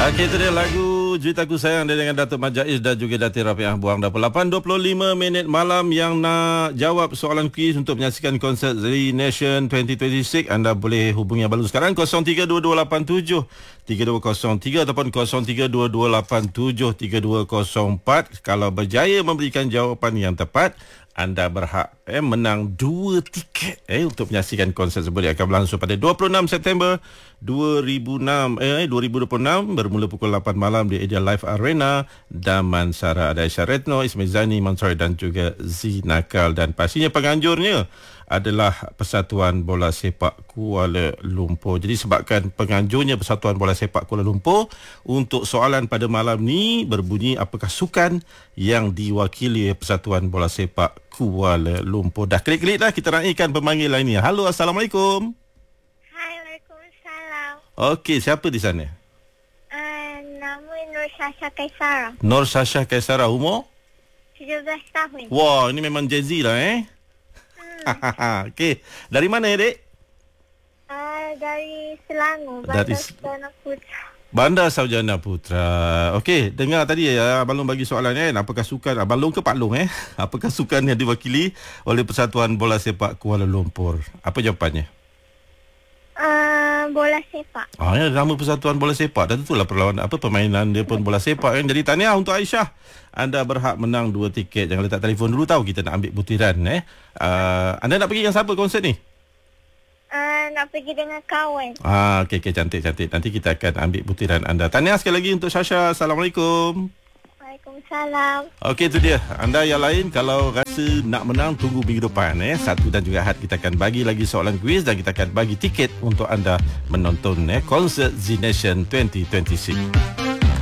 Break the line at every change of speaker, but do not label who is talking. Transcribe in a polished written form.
Okey, itu dia lagu Juitaku Sayang dengan Datuk Mat Jaiz dan juga Datin Rafiah Buang. Dah 8.25 minit malam yang nak jawab soalan kuis untuk menyaksikan konsert Z Nation 2026. Anda boleh hubungi Abang Lu sekarang 0322873203 ataupun 0322873204. Kalau berjaya memberikan jawapan yang tepat, anda berhak menang 2 tiket untuk menyaksikan konsert tersebut yang akan berlangsung pada 26 September 2026 bermula pukul 8 malam di Edia Live Arena. Damansara ada Aisyah Retno, Ismail Zani, Mansari dan juga Z Nakal, dan pastinya penganjurnya adalah Persatuan Bola Sepak Kuala Lumpur. Jadi sebabkan penganjurnya Persatuan Bola Sepak Kuala Lumpur, untuk soalan pada malam ni berbunyi, apakah sukan yang diwakili Persatuan Bola Sepak Kuala Lumpur? Dah klik-klik dah, kita naikkan pemanggil lainnya. Halo, Assalamualaikum.
Hai, Waalaikumsalam.
Okey, siapa di sana?
Nama Nur Sasha Kaisara.
Nur Sasha Kaisara, umur?
17 tahun.
Wah, ini memang Gen Z lah Okey, dari mana dek?
Dari Selangor,
Dari
Bandar Sarjana Putra.
Bandar Sarjana Putra. Okey, dengar tadi Abang Long bagi soalan apakah sukan, Abang Long ke Pak Long apakah sukan yang diwakili oleh Persatuan Bola Sepak Kuala Lumpur? Apa jawapannya?
Bola sepak.
Nama Persatuan Bola Sepak, dan itulah perlawanan permainan dia pun bola sepak kan. Jadi tahniah untuk Aisyah. Anda berhak menang 2 tiket. Jangan letak telefon dulu, tahu kita nak ambil butiran Anda nak pergi dengan siapa konsert ni?
Nak pergi dengan kawan.
Okey, cantik-cantik. Nanti kita akan ambil butiran anda. Tahniah sekali lagi untuk Sasha. Assalamualaikum.
Waalaikumsalam.
Okey, itu dia. Anda yang lain kalau rasa nak menang, tunggu minggu depan Sabtu dan juga Ahad kita akan bagi lagi soalan kuis dan kita akan bagi tiket untuk anda menonton konsert Z Nation 2026.